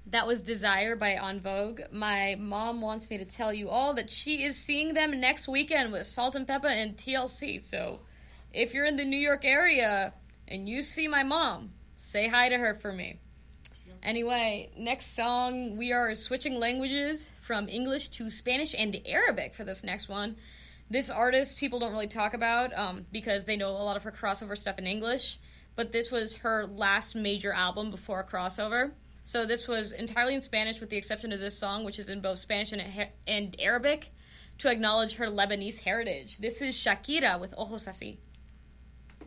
That was Desire by En Vogue. My mom wants me to tell you all that she is seeing them next weekend with Salt and Peppa and TLC. So if you're in the New York area and you see my mom, say hi to her for me. Anyway, next song, we are switching languages from English to Spanish and Arabic for this next one. This artist people don't really talk about because they know a lot of her crossover stuff in English, but this was her last major album before a crossover. So this was entirely in Spanish with the exception of this song, which is in both Spanish and Arabic, to acknowledge her Lebanese heritage. This is Shakira with Ojos Así.